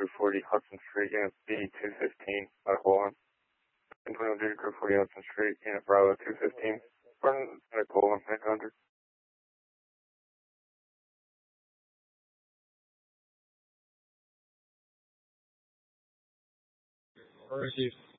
Crew 40 Hudson Street, Unit B215, Medical 1. Antonio Duty Crew 40 Hudson Street, Unit Bravo 215, Medical 1, 800. Received.